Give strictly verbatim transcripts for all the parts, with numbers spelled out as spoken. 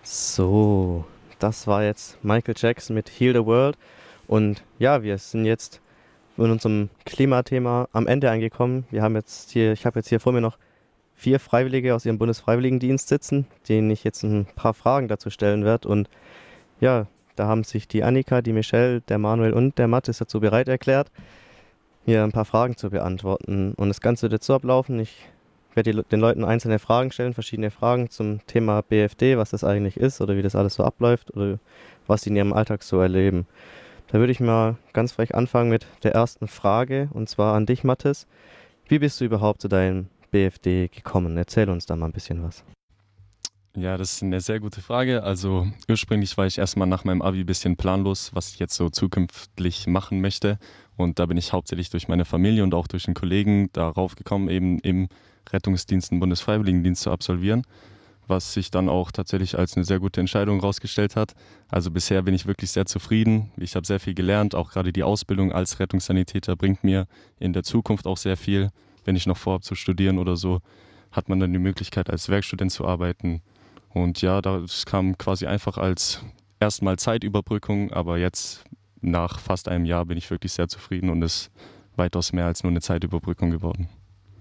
So, das war jetzt Michael Jackson mit Heal the World. Und ja, wir sind jetzt in unserem Klimathema am Ende angekommen. Wir haben jetzt hier, ich habe jetzt hier vor mir noch vier Freiwillige aus ihrem Bundesfreiwilligendienst sitzen, denen ich jetzt ein paar Fragen dazu stellen werde. Und ja, da haben sich die Annika, die Michelle, der Manuel und der Mathis dazu bereit erklärt, mir ein paar Fragen zu beantworten. Und das Ganze wird jetzt so ablaufen. Ich werde die Le- den Leuten einzelne Fragen stellen, verschiedene Fragen zum Thema B F D, was das eigentlich ist oder wie das alles so abläuft oder was sie in ihrem Alltag so erleben. Da würde ich mal ganz frech anfangen mit der ersten Frage, und zwar an dich, Mathis. Wie bist du überhaupt zu deinem B F D gekommen? Erzähl uns da mal ein bisschen was. Ja, das ist eine sehr gute Frage. Also ursprünglich war ich erstmal nach meinem Abi ein bisschen planlos, was ich jetzt so zukünftig machen möchte. Und da bin ich hauptsächlich durch meine Familie und auch durch einen Kollegen darauf gekommen, eben im Rettungsdienst einen Bundesfreiwilligendienst zu absolvieren, was sich dann auch tatsächlich als eine sehr gute Entscheidung herausgestellt hat. Also bisher bin ich wirklich sehr zufrieden. Ich habe sehr viel gelernt, auch gerade die Ausbildung als Rettungssanitäter bringt mir in der Zukunft auch sehr viel. Wenn ich noch vorhabe zu studieren oder so, hat man dann die Möglichkeit, als Werkstudent zu arbeiten. Und ja, das kam quasi einfach als erstmal Zeitüberbrückung, aber jetzt nach fast einem Jahr bin ich wirklich sehr zufrieden und es ist weitaus mehr als nur eine Zeitüberbrückung geworden.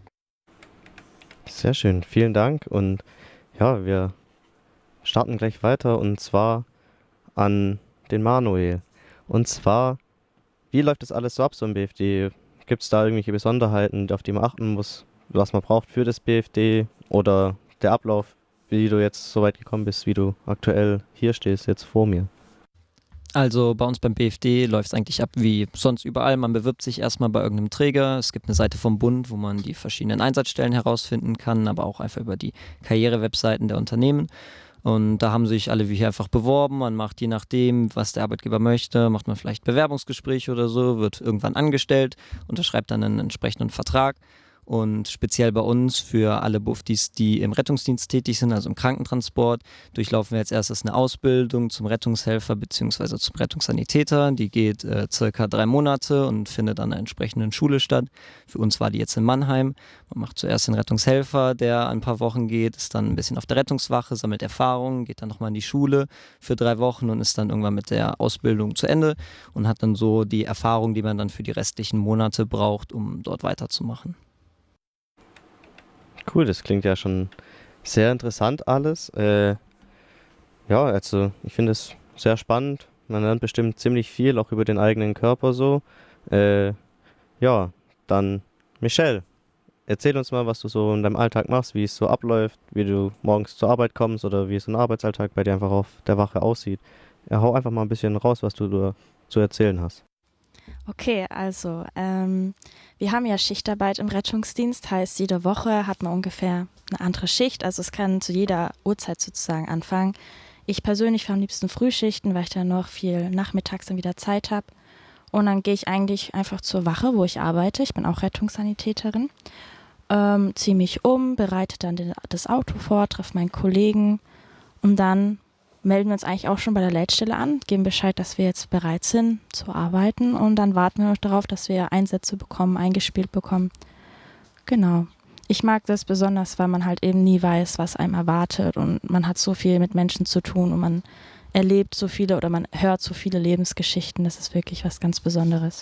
Sehr schön, vielen Dank. Und ja, wir starten gleich weiter und zwar an den Manuel. Und zwar, wie läuft das alles so ab, so im B F D? Gibt es da irgendwelche Besonderheiten, auf die man achten muss, was man braucht für das B F D oder der Ablauf, wie du jetzt so weit gekommen bist, wie du aktuell hier stehst, jetzt vor mir? Also bei uns beim B F D läuft es eigentlich ab wie sonst überall. Man bewirbt sich erstmal bei irgendeinem Träger. Es gibt eine Seite vom Bund, wo man die verschiedenen Einsatzstellen herausfinden kann, aber auch einfach über die Karrierewebseiten der Unternehmen. Und da haben sich alle wie hier einfach beworben. Man macht je nachdem, was der Arbeitgeber möchte, macht man vielleicht Bewerbungsgespräche oder so, wird irgendwann angestellt, unterschreibt dann einen entsprechenden Vertrag. Und speziell bei uns für alle Buftis, die im Rettungsdienst tätig sind, also im Krankentransport, durchlaufen wir als erstes eine Ausbildung zum Rettungshelfer bzw. zum Rettungssanitäter. Die geht äh, circa drei Monate und findet an einer entsprechenden Schule statt. Für uns war die jetzt in Mannheim. Man macht zuerst den Rettungshelfer, der ein paar Wochen geht, ist dann ein bisschen auf der Rettungswache, sammelt Erfahrungen, geht dann nochmal in die Schule für drei Wochen und ist dann irgendwann mit der Ausbildung zu Ende und hat dann so die Erfahrung, die man dann für die restlichen Monate braucht, um dort weiterzumachen. Cool, das klingt ja schon sehr interessant alles. Äh, ja, also ich finde es sehr spannend. Man lernt bestimmt ziemlich viel, auch über den eigenen Körper so. Äh, ja, dann Michelle, erzähl uns mal, was du so in deinem Alltag machst, wie es so abläuft, wie du morgens zur Arbeit kommst oder wie so ein Arbeitsalltag bei dir einfach auf der Wache aussieht. Ja, hau einfach mal ein bisschen raus, was du da zu erzählen hast. Okay, also ähm, wir haben ja Schichtarbeit im Rettungsdienst, heißt jede Woche hat man ungefähr eine andere Schicht, also es kann zu jeder Uhrzeit sozusagen anfangen. Ich persönlich fahre am liebsten Frühschichten, weil ich dann noch viel nachmittags dann wieder Zeit habe. Und dann gehe ich eigentlich einfach zur Wache, wo ich arbeite. Ich bin auch Rettungssanitäterin. Ähm, ziehe mich um, bereite dann den, das Auto vor, treffe meinen Kollegen und dann melden wir uns eigentlich auch schon bei der Leitstelle an, geben Bescheid, dass wir jetzt bereit sind zu arbeiten und dann warten wir noch darauf, dass wir Einsätze bekommen, eingespielt bekommen. Genau. Ich mag das besonders, weil man halt eben nie weiß, was einem erwartet und man hat so viel mit Menschen zu tun und man erlebt so viele oder man hört so viele Lebensgeschichten. Das ist wirklich was ganz Besonderes.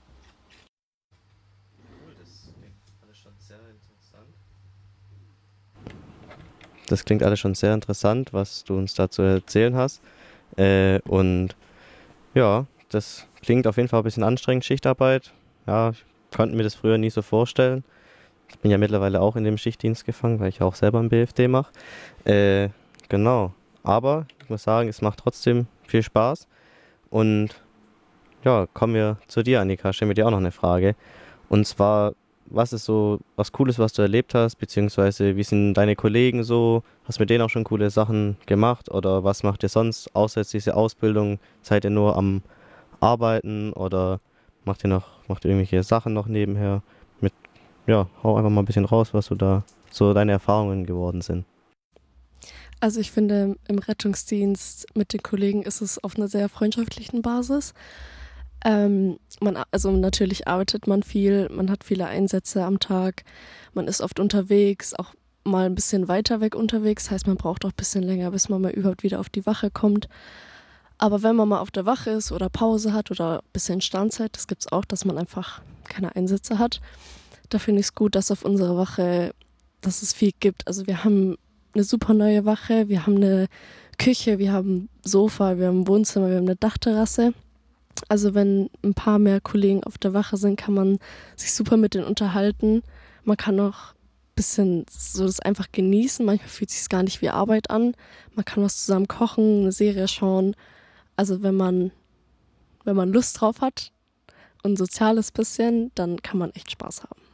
Das klingt alles schon sehr interessant, was du uns dazu erzählen hast. Äh, und ja, das klingt auf jeden Fall ein bisschen anstrengend, Schichtarbeit. Ja, ich konnte mir das früher nie so vorstellen. Ich bin ja mittlerweile auch in dem Schichtdienst gefangen, weil ich auch selber ein B F D mache. Äh, genau. Aber ich muss sagen, es macht trotzdem viel Spaß. Und ja, kommen wir zu dir, Annika. Stellen wir dir auch noch eine Frage. Und zwar, was ist so was Cooles, was du erlebt hast, beziehungsweise wie sind deine Kollegen so? Hast mit denen auch schon coole Sachen gemacht oder was macht ihr sonst außer jetzt diese Ausbildung? Seid ihr nur am Arbeiten oder macht ihr noch, macht ihr irgendwelche Sachen noch nebenher? Mit, ja, hau einfach mal ein bisschen raus, was du da so deine Erfahrungen geworden sind. Also ich finde, im Rettungsdienst mit den Kollegen ist es auf einer sehr freundschaftlichen Basis. Ähm, man, also natürlich arbeitet man viel, man hat viele Einsätze am Tag, man ist oft unterwegs, auch mal ein bisschen weiter weg unterwegs. Heißt, man braucht auch ein bisschen länger, bis man mal überhaupt wieder auf die Wache kommt. Aber wenn man mal auf der Wache ist oder Pause hat oder ein bisschen Standzeit, das gibt es auch, dass man einfach keine Einsätze hat. Da finde ich es gut, dass auf unserer Wache, dass es viel gibt. Also wir haben eine super neue Wache, wir haben eine Küche, wir haben ein Sofa, wir haben ein Wohnzimmer, wir haben eine Dachterrasse. Also wenn ein paar mehr Kollegen auf der Wache sind, kann man sich super mit denen unterhalten. Man kann auch ein bisschen so das einfach genießen. Manchmal fühlt es sich gar nicht wie Arbeit an. Man kann was zusammen kochen, eine Serie schauen. Also wenn man, wenn man Lust drauf hat und ein soziales bisschen, dann kann man echt Spaß haben.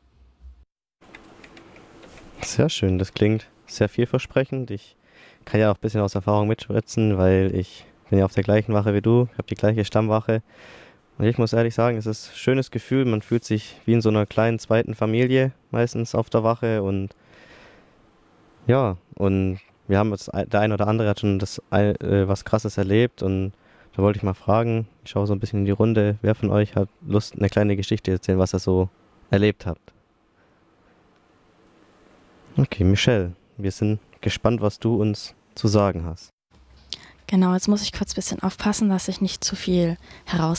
Sehr schön, das klingt sehr vielversprechend. Ich kann ja auch ein bisschen aus Erfahrung mitspritzen, weil ich bin ja auf der gleichen Wache wie du, ich habe die gleiche Stammwache. Und ich muss ehrlich sagen, es ist ein schönes Gefühl, man fühlt sich wie in so einer kleinen zweiten Familie meistens auf der Wache. Und ja, und wir haben jetzt, der ein oder andere hat schon das, äh, was Krasses erlebt und da wollte ich mal fragen, ich schaue so ein bisschen in die Runde, wer von euch hat Lust, eine kleine Geschichte zu erzählen, was ihr so erlebt habt? Okay, Michelle, wir sind gespannt, was du uns zu sagen hast. Genau, jetzt muss ich kurz ein bisschen aufpassen, dass ich nicht zu viel